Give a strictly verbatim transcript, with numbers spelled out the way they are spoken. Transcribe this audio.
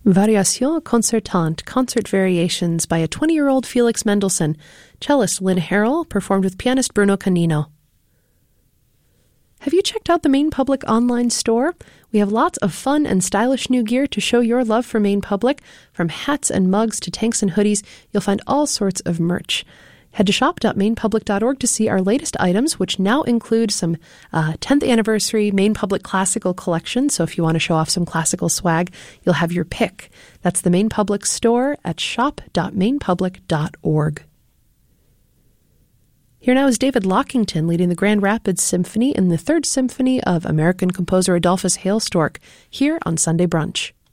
Variations concertantes, concert variations by a twenty-year-old Felix Mendelssohn, cellist Lynn Harrell, performed with pianist Bruno Canino. Have you checked out the Maine Public online store? We have lots of fun and stylish new gear to show your love for Maine Public. From hats and mugs to tanks and hoodies, you'll find all sorts of merch. Head to shop dot maine public dot org to see our latest items, which now include some uh, tenth anniversary Maine Public Classical Collection. So if you want to show off some classical swag, you'll have your pick. That's the Maine Public store at shop dot maine public dot org. Here now is David Lockington leading the Grand Rapids Symphony in the Third Symphony of American composer Adolphus Hailstork here on Sunday Brunch.